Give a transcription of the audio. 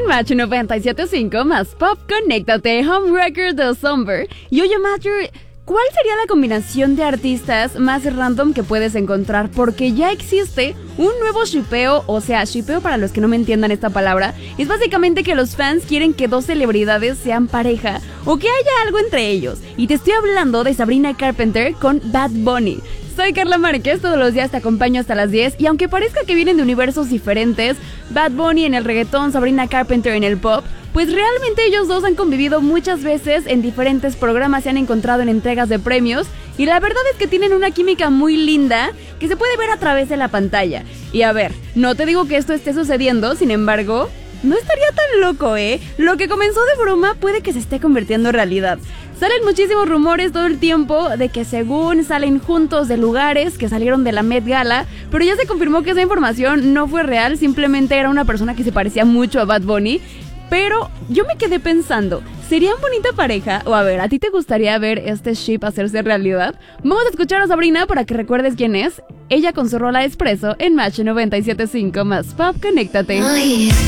Match 97.5 más Pop, conéctate, Homewrecker de Somber. Y oye, Matthew, ¿cuál sería la combinación de artistas más random que puedes encontrar? Porque ya existe un nuevo shippeo, o sea, shippeo para los que no me entiendan esta palabra, es básicamente que los fans quieren que dos celebridades sean pareja o que haya algo entre ellos. Y te estoy hablando de Sabrina Carpenter con Bad Bunny. Soy Carla Márquez, todos los días te acompaño hasta las 10 y aunque parezca que vienen de universos diferentes, Bad Bunny en el reggaetón, Sabrina Carpenter en el pop, pues realmente ellos dos han convivido muchas veces en diferentes programas, se han encontrado en entregas de premios y la verdad es que tienen una química muy linda que se puede ver a través de la pantalla. Y a ver, no te digo que esto esté sucediendo, sin embargo, no estaría tan loco, ¿eh? Lo que comenzó de broma puede que se esté convirtiendo en realidad. Salen muchísimos rumores todo el tiempo de que según salen juntos de lugares que salieron de la Met Gala, pero ya se confirmó que esa información no fue real, simplemente era una persona que se parecía mucho a Bad Bunny. Pero yo me quedé pensando, ¿serían bonita pareja? O a ver, ¿a ti te gustaría ver este ship hacerse realidad? Vamos a escuchar a Sabrina para que recuerdes quién es. Ella con su rola Expreso en Match 97.5 más Pop, conéctate. Ay.